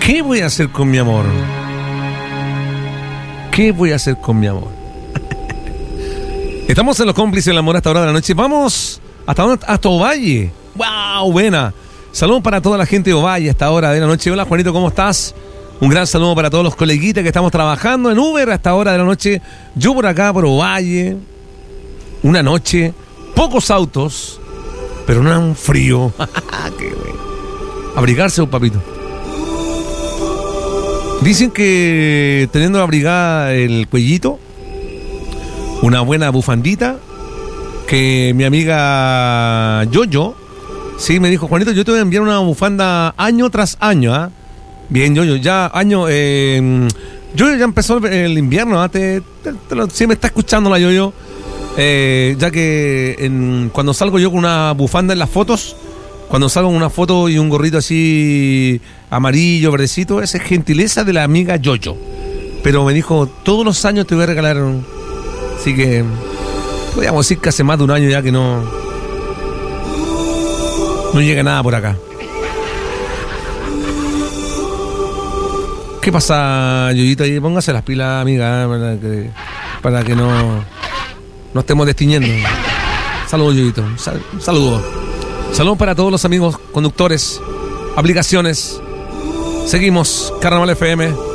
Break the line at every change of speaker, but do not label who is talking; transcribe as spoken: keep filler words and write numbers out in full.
¿Qué voy a hacer con mi amor? ¿Qué voy a hacer con mi amor? Estamos en Los Cómplices del Amor hasta ahora de la noche. Vamos hasta, hasta Ovalle. ¡Wow! Buena. Saludos para toda la gente de Ovalle hasta ahora de la noche. Hola, Juanito, ¿cómo estás? Un gran saludo para todos los coleguitas que estamos trabajando en Uber hasta ahora de la noche. Yo por acá, por Ovalle. Una noche. Pocos autos. Pero no era un frío. ¡Qué bueno! Abrigarse, un papito. Dicen que teniendo abrigada el cuellito, una buena bufandita, que mi amiga Yoyo, sí, me dijo, Juanito, yo te voy a enviar una bufanda año tras año, ¿ah? ¿eh? Bien, Yoyo, ya año, eh, Yoyo ya empezó el invierno, ¿ah? ¿eh? Te, te, te lo, sí me está escuchando la Yoyo, eh, ya que en, cuando salgo yo con una bufanda en las fotos, cuando salgo con una foto y un gorrito así amarillo, verdecito, esa es gentileza de la amiga Yoyo. Pero me dijo, todos los años te voy a regalar un... Así que podríamos decir que hace más de un año ya que no no llega nada por acá. ¿Qué pasa, Yoyito? Ahí póngase las pilas, amiga, para que, para que no no estemos destiñendo. Saludos, Yoyito. Sal, saludos. Saludos para todos los amigos conductores, aplicaciones. Seguimos, Carnaval F M.